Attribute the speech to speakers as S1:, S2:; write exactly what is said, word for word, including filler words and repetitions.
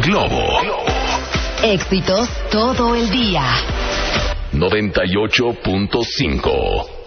S1: Globo.
S2: Éxitos todo el día.
S1: noventa y ocho punto cinco.